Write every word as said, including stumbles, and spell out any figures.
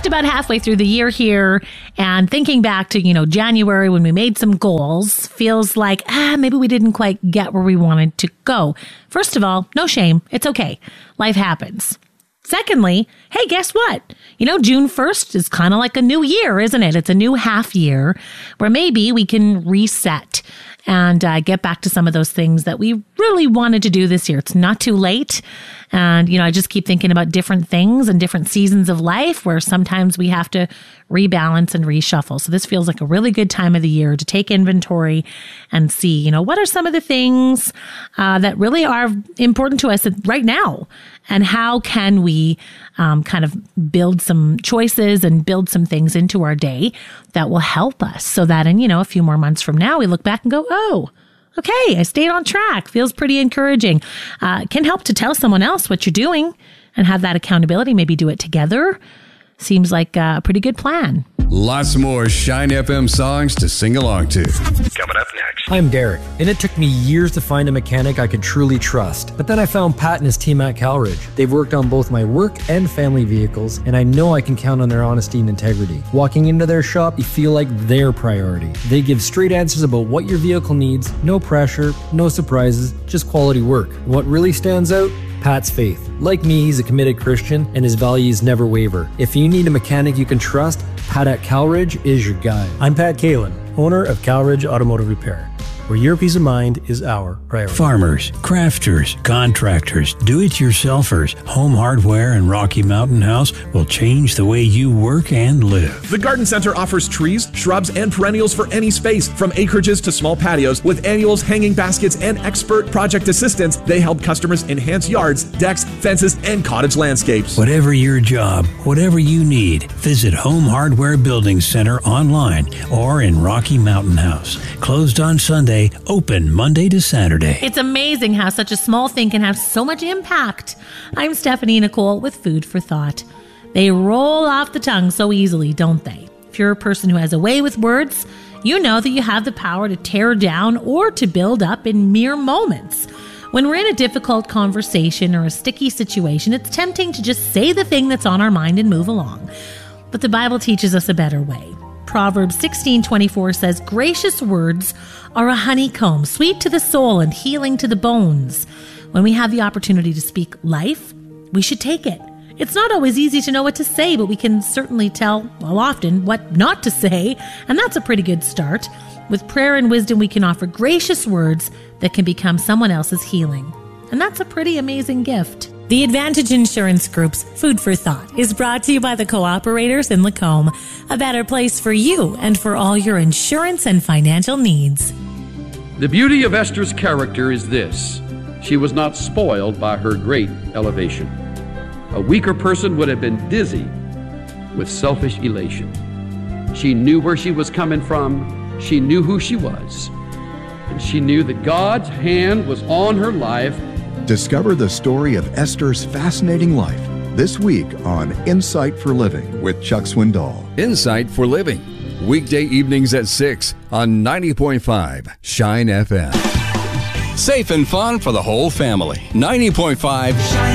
just about halfway through the year here, and thinking back to, you know, January when we made some goals, feels like, ah, maybe we didn't quite get where we wanted to go. First of all, no shame. It's okay. Life happens. Secondly, hey, guess what? You know, June first is kind of like a new year, isn't it? It's a new half year where maybe we can reset and uh, get back to some of those things that we really wanted to do this year. It's not too late. And, you know, I just keep thinking about different things and different seasons of life where sometimes we have to rebalance and reshuffle. So this feels like a really good time of the year to take inventory and see, you know, what are some of the things uh, that really are important to us right now? And how can we um, kind of build some choices and build some things into our day that will help us so that in, you know, a few more months from now, we look back and go, oh, okay, I stayed on track. Feels pretty encouraging. Uh, can help to tell someone else what you're doing and have that accountability. Maybe do it together. Seems like a pretty good plan. Lots more Shine F M songs to sing along to. Coming up next. I'm Derek, and it took me years to find a mechanic I could truly trust. But then I found Pat and his team at Calridge. They've worked on both my work and family vehicles, and I know I can count on their honesty and integrity. Walking into their shop, you feel like their priority. They give straight answers about what your vehicle needs, no pressure, no surprises, just quality work. What really stands out? Pat's faith. Like me, he's a committed Christian, and his values never waver. If you need a mechanic you can trust, Pat at Calridge is your guy. I'm Pat Kalin, owner of Calridge Automotive Repair, where your peace of mind is our priority. Farmers, crafters, contractors, do-it-yourselfers, Home Hardware and Rocky Mountain House will change the way you work and live. The Garden Center offers trees, shrubs, and perennials for any space, from acreages to small patios. With annuals, hanging baskets, and expert project assistance, they help customers enhance yards, decks, fences, and cottage landscapes. Whatever your job, whatever you need, visit Home Hardware Building Center online or in Rocky Mountain House. Closed on Sunday, open Monday to Saturday. It's amazing how such a small thing can have so much impact. I'm Stephanie Nicole with Food for Thought. They roll off the tongue so easily, don't they? If you're a person who has a way with words, you know that you have the power to tear down or to build up in mere moments. When we're in a difficult conversation or a sticky situation, it's tempting to just say the thing that's on our mind and move along. But the Bible teaches us a better way. Proverbs sixteen twenty-four says, gracious words are a honeycomb, sweet to the soul and healing to the bones. When we have the opportunity to speak life, we should take it. It's not always easy to know what to say, but we can certainly tell, well, often, what not to say, and that's a pretty good start. With prayer and wisdom, we can offer gracious words that can become someone else's healing. And that's a pretty amazing gift. The Advantage Insurance Group's Food for Thought is brought to you by the Cooperators in Lacombe, a better place for you and for all your insurance and financial needs. The beauty of Esther's character is this: she was not spoiled by her great elevation. A weaker person would have been dizzy with selfish elation. She knew where she was coming from, she knew who she was, and she knew that God's hand was on her life. Discover the story of Esther's fascinating life this week on Insight for Living with Chuck Swindoll. Insight for Living, weekday evenings at six on ninety point five Shine F M. Safe and fun for the whole family. ninety point five